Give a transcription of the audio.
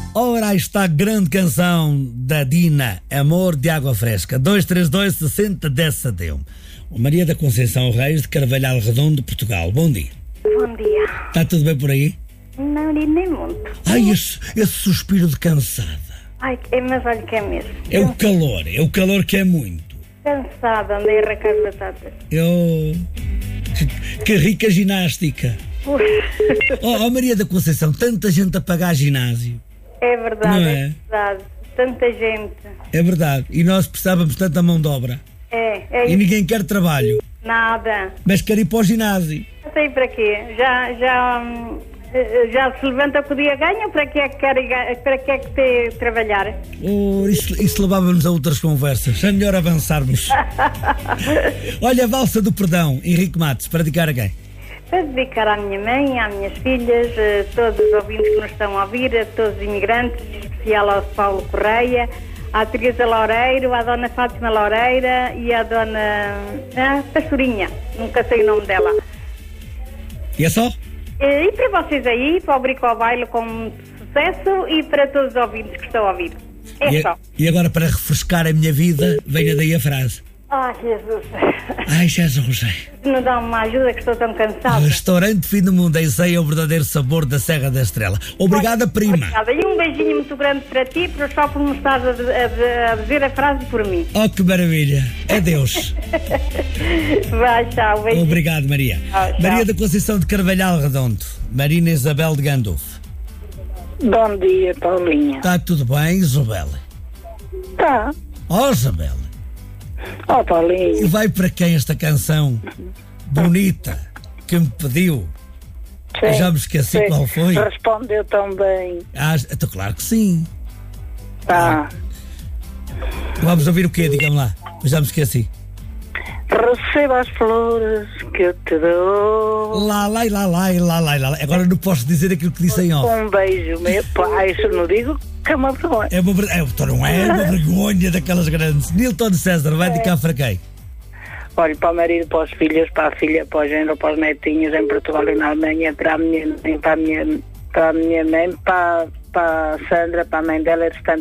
Ora, aí está a grande canção da Dina, Amor de Água Fresca, 232 60 10 71. Maria da Conceição Reis, de Carvalhal Redondo, Portugal. Bom dia. Bom dia. Está tudo bem por aí? Não, nem muito. Ai, esse suspiro de cansada. Ai, mas olha que é mesmo. É o calor que é muito. Cansada, andei a arrancar as batatas. Que rica ginástica. Oh, Maria da Conceição, tanta gente a pagar ginásio. É verdade, Não é verdade. Tanta gente. É verdade. E nós precisávamos de tanta mão de obra. É E isso. ninguém quer trabalho. Nada. Mas quer ir para o ginásio. Não sei para quê. Já se levanta com o dia ganha, para que é que quer ter trabalhar? Isso levava-nos a outras conversas. É melhor avançarmos. Olha, a valsa do perdão, Henrique Matos, para dedicar a quem? Para dedicar à minha mãe, às minhas filhas, a todos os ouvintes que nos estão a ouvir, a todos os imigrantes, em especial ao Paulo Correia, à Teresa Loureiro, à Dona Fátima Loureira e à Dona Pastorinha, nunca sei o nome dela. E é só? E para vocês aí, para o Brico ao Baile com muito sucesso e para todos os ouvintes que estão a ouvir. Só. E agora, para refrescar a minha vida, venha daí a frase. Ai, Jesus. Ai, Jesus. Não dá uma ajuda que estou tão cansada. Restaurante Fim do Mundo, em Ceia, o verdadeiro sabor da Serra da Estrela. Obrigada, prima. Obrigada. E um beijinho muito grande para ti, só por me estar a dizer a frase por mim. Oh, que maravilha. Adeus. Vai, tchau. Beijinho. Obrigado, Maria. Tchau. Maria da Conceição de Carvalhal Redondo. Marina Isabel de Gandolfo. Bom dia, Paulinha. Está tudo bem, Isabel? Tá. Oh, Isabel. Ó, Paulinha. E vai para quem esta canção bonita que me pediu? Sim, Já me esqueci sim. qual foi. Respondeu tão bem. Então, claro que sim. Tá. Vamos ouvir o quê? Diga-me lá. Eu já me esqueci. Receba as flores que eu te dou. Lá. Agora não posso dizer aquilo que disse em off. Um beijo meu. Pá, isso não digo que é uma vergonha. Não é uma vergonha daquelas grandes. Nilton César, vai dedicar para quem? Olha, para o marido, para os filhos, para a filha, para o género, para os netinhos em Portugal e na Alemanha, para a minha mãe, para a Sandra, para a mãe dela e restante